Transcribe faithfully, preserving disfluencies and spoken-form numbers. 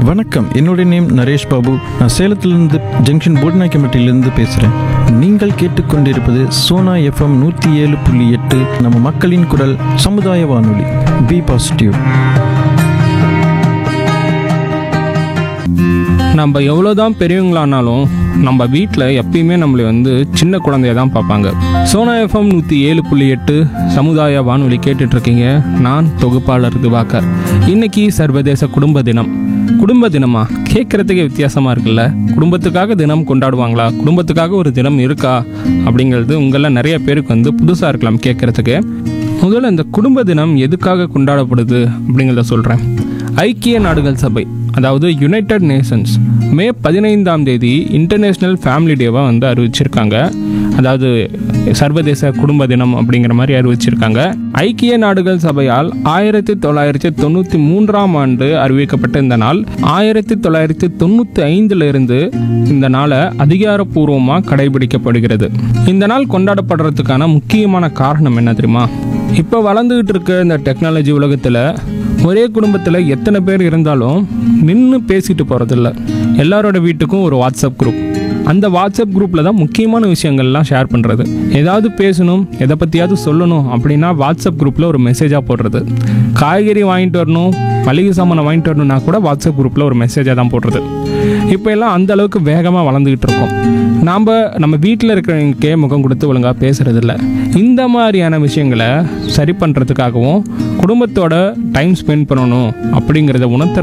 வணக்கம். என்னுடைய நேம் நரேஷ் பாபு. நான் சேலத்திலிருந்து ஜங்ஷன் போட்நாயக்கம்பட்டியிலிருந்து பேசுகிறேன். நீங்கள் கேட்டுக்கொண்டிருப்பது சோனா எஃப்எம் நூற்றி ஏழு புள்ளி எட்டு, நம்ம மக்களின் குரல் சமுதாய வானொலி. B positive. நம்ம எவ்வளோதான் பெரியவங்களானாலும் நம்ம வீட்டில் எப்பயுமே நம்மளை வந்து சின்ன குழந்தைய தான் பார்ப்பாங்க. சோனா எஃப்எம் நூற்றி ஏழு புள்ளி எட்டு சமுதாய வானொலி கேட்டுட்ருக்கீங்க. நான் தொகுப்பாளர் திவாகர். இன்னைக்கு சர்வதேச குடும்ப தினம். குடும்ப தினமா கேட்குறதுக்கே வித்தியாசமாக இருக்குல்ல. குடும்பத்துக்காக தினம் கொண்டாடுவாங்களா, குடும்பத்துக்காக ஒரு தினம் இருக்கா அப்படிங்கிறது உங்களில் நிறைய பேருக்கு வந்து புதுசாக இருக்கலாம் கேட்குறதுக்கு. முதல்ல இந்த குடும்ப தினம் எதுக்காக கொண்டாடப்படுது அப்படிங்கிறத சொல்கிறேன். ஐக்கிய நாடுகள் சபை, அதாவது யுனைடெட் நேஷன்ஸ், மே பதினைந்தாம் தேதி இன்டர்நேஷ்னல் ஃபேமிலி டேவாக வந்து அறிவிச்சிருக்காங்க. அதாவது சர்வதேச குடும்ப தினம் அப்படிங்கிற மாதிரி அறிவிச்சிருக்காங்க. ஐக்கிய நாடுகள் சபையால் ஆயிரத்தி தொள்ளாயிரத்தி தொண்ணூற்றி மூன்றாம் ஆண்டு அறிவிக்கப்பட்ட இந்த நாள் ஆயிரத்தி தொள்ளாயிரத்தி தொண்ணூற்றி ஐந்துல இருந்து இந்த நாளை அதிகாரப்பூர்வமாக கடைபிடிக்கப்படுகிறது. இந்த நாள் கொண்டாடப்படுறதுக்கான முக்கியமான காரணம் என்ன தெரியுமா? இப்போ வளர்ந்துகிட்டு இருக்க இந்த டெக்னாலஜி உலகத்தில் ஒரே குடும்பத்தில் எத்தனை பேர் இருந்தாலும் நின்று பேசிட்டு போகிறதில்ல. எல்லாரோட வீட்டுக்கும் ஒரு வாட்ஸ்அப் குரூப். அந்த வாட்ஸ்அப் குரூப்பில் தான் முக்கியமான விஷயங்கள்லாம் ஷேர் பண்ணுறது. ஏதாவது பேசணும், எதை பற்றியாவது சொல்லணும் அப்படின்னா வாட்ஸ்அப் குரூப்பில் ஒரு மெசேஜாக போடுறது. காய்கறி வாங்கிட்டு வரணும், மளிகை சாமானை வாங்கிட்டு வரணும்னா கூட வாட்ஸ்அப் குரூப்பில் ஒரு மெசேஜாக தான் போடுறது. இப்போ எல்லாம் அந்த அளவுக்கு வேகமாக வளர்ந்துக்கிட்டு இருக்கோம். நாம் நம்ம வீட்டில் இருக்கிறவங்களுக்கே முகம் கொடுத்து ஒழுங்காக பேசுகிறதில்ல. இந்த மாதிரியான விஷயங்களை சரி பண்ணுறதுக்காகவும் குடும்பத்தோட டைம் ஸ்பெண்ட் பண்ணணும் அப்படிங்கிறத உணர்த்துறதுக்காக